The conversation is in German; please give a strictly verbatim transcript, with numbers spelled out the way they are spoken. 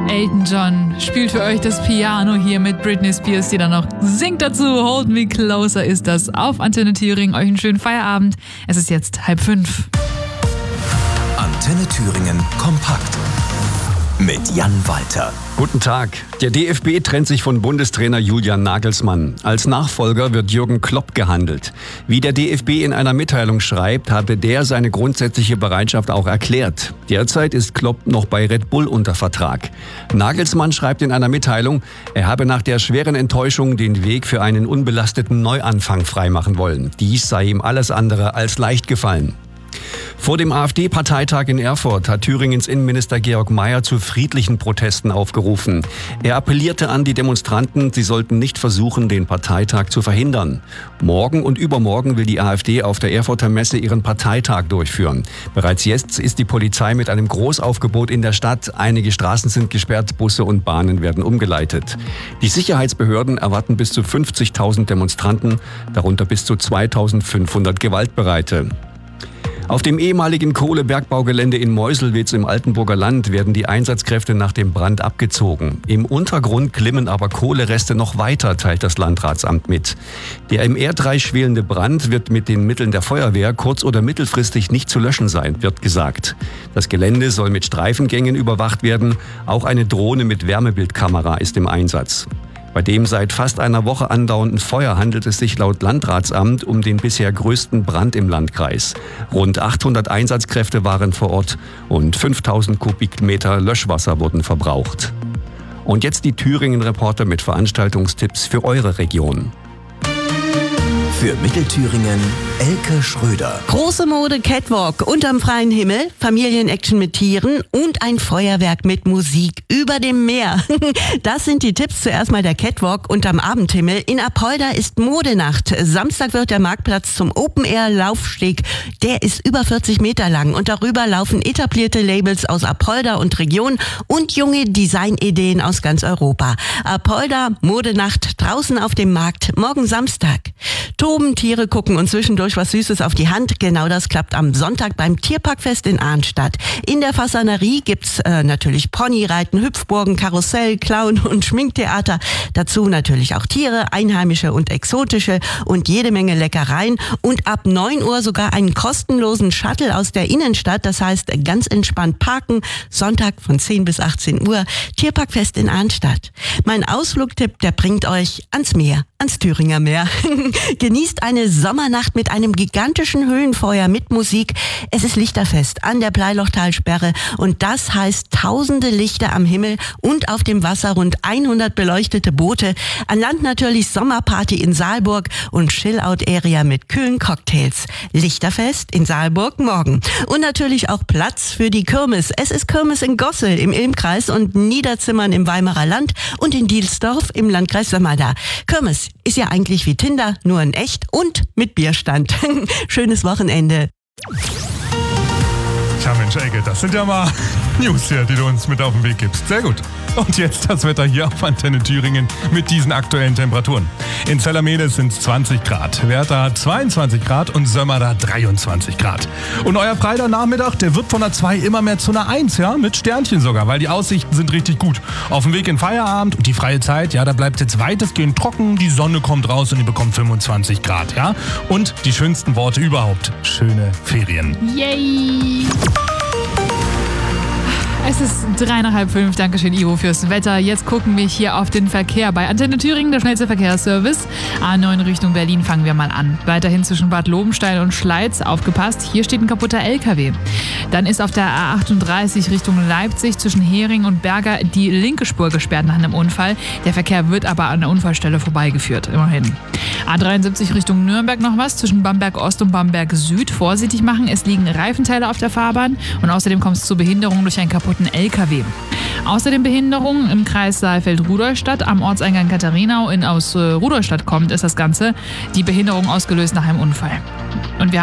Elton John spielt für euch das Piano hier mit Britney Spears, die dann noch singt dazu. Hold Me Closer ist das auf Antenne Thüringen. Euch einen schönen Feierabend. Es ist jetzt halb fünf. Antenne Thüringen kompakt mit Jan Walter. Guten Tag. Der D F B trennt sich von Bundestrainer Julian Nagelsmann. Als Nachfolger wird Jürgen Klopp gehandelt. Wie der D F B in einer Mitteilung schreibt, habe der seine grundsätzliche Bereitschaft auch erklärt. Derzeit ist Klopp noch bei Red Bull unter Vertrag. Nagelsmann schreibt in einer Mitteilung, er habe nach der schweren Enttäuschung den Weg für einen unbelasteten Neuanfang freimachen wollen. Dies sei ihm alles andere als leicht gefallen. Vor dem AfD-Parteitag in Erfurt hat Thüringens Innenminister Georg Mayer zu friedlichen Protesten aufgerufen. Er appellierte an die Demonstranten, sie sollten nicht versuchen, den Parteitag zu verhindern. Morgen und übermorgen will die AfD auf der Erfurter Messe ihren Parteitag durchführen. Bereits jetzt ist die Polizei mit einem Großaufgebot in der Stadt. Einige Straßen sind gesperrt, Busse und Bahnen werden umgeleitet. Die Sicherheitsbehörden erwarten bis zu fünfzigtausend Demonstranten, darunter bis zu zweitausendfünfhundert Gewaltbereite. Auf dem ehemaligen Kohlebergbaugelände in Meuselwitz im Altenburger Land werden die Einsatzkräfte nach dem Brand abgezogen. Im Untergrund glimmen aber Kohlereste noch weiter, teilt das Landratsamt mit. Der im Erdreich schwelende Brand wird mit den Mitteln der Feuerwehr kurz- oder mittelfristig nicht zu löschen sein, wird gesagt. Das Gelände soll mit Streifengängen überwacht werden. Auch eine Drohne mit Wärmebildkamera ist im Einsatz. Bei dem seit fast einer Woche andauernden Feuer handelt es sich laut Landratsamt um den bisher größten Brand im Landkreis. Rund achthundert Einsatzkräfte waren vor Ort und fünftausend Kubikmeter Löschwasser wurden verbraucht. Und jetzt die Thüringen-Reporter mit Veranstaltungstipps für eure Region. Für Mittelthüringen Elke Schröder. Große Mode, Catwalk unterm freien Himmel, Familienaction mit Tieren und ein Feuerwerk mit Musik über dem Meer. Das sind die Tipps. Zuerst mal der Catwalk unterm Abendhimmel. In Apolda ist Modenacht. Samstag wird der Marktplatz zum Open-Air-Laufsteg. Der ist über vierzig Meter lang und darüber laufen etablierte Labels aus Apolda und Region und junge Designideen aus ganz Europa. Apolda, Modenacht, draußen auf dem Markt, morgen Samstag. Toben, Tiere gucken und zwischendurch was Süßes auf die Hand. Genau das klappt am Sonntag beim Tierparkfest in Arnstadt. In der Fasanerie gibt's äh, natürlich Ponyreiten, Hüpfburgen, Karussell, Clown und Schminktheater. Dazu natürlich auch Tiere, einheimische und exotische und jede Menge Leckereien. Und ab neun Uhr sogar einen kostenlosen Shuttle aus der Innenstadt. Das heißt, ganz entspannt parken. Sonntag von zehn bis achtzehn Uhr. Tierparkfest in Arnstadt. Mein Ausflugtipp, der bringt euch ans Meer, ans Thüringer Meer. Genießt eine Sommernacht mit einem gigantischen Höhenfeuer mit Musik. Es ist Lichterfest an der Bleilochtalsperre und das heißt tausende Lichter am Himmel und auf dem Wasser rund hundert beleuchtete Boote. An Land natürlich Sommerparty in Saalburg und Chill-Out-Area mit kühlen Cocktails. Lichterfest in Saalburg morgen. Und natürlich auch Platz für die Kirmes. Es ist Kirmes in Gossel im Ilmkreis und Niederzimmern im Weimarer Land und in Dielsdorf im Landkreis Sömmerda. Kirmes ist ja eigentlich wie Tinder, nur in echt und mit Bierstand. Schönes Wochenende. Tja Mensch, Elke, das sind ja mal News hier, die du uns mit auf den Weg gibst. Sehr gut. Und jetzt das Wetter hier auf Antenne Thüringen mit diesen aktuellen Temperaturen. In Zellermedes sind es zwanzig Grad, Werther hat zweiundzwanzig Grad und Sömmerda dreiundzwanzig Grad. Und euer Freitagnachmittag, der wird von einer zwei immer mehr zu einer eins, ja, mit Sternchen sogar, weil die Aussichten sind richtig gut. Auf dem Weg in Feierabend und die freie Zeit, ja, da bleibt jetzt weitestgehend trocken, die Sonne kommt raus und ihr bekommt fünfundzwanzig Grad, ja. Und die schönsten Worte überhaupt, schöne Ferien. Yay! Es ist drei nach halb fünf. Dankeschön, Ivo, fürs Wetter. Jetzt gucken wir hier auf den Verkehr bei Antenne Thüringen, der schnellste Verkehrsservice. A neun Richtung Berlin fangen wir mal an. Weiterhin zwischen Bad Lobenstein und Schleiz. Aufgepasst, hier steht ein kaputter L K W. Dann ist auf der A achtunddreißig Richtung Leipzig zwischen Hering und Berger die linke Spur gesperrt nach einem Unfall. Der Verkehr wird aber an der Unfallstelle vorbeigeführt, immerhin. A dreiundsiebzig Richtung Nürnberg noch was. Zwischen Bamberg Ost und Bamberg Süd vorsichtig machen. Es liegen Reifenteile auf der Fahrbahn und außerdem kommt es zu Behinderungen durch einen kaputten L K W. Außerdem Behinderungen im Kreis Saalfeld-Rudolstadt. Am Ortseingang Katharinau in aus äh, Rudolstadt kommt, ist das Ganze. Die Behinderung ausgelöst nach einem Unfall. Und wir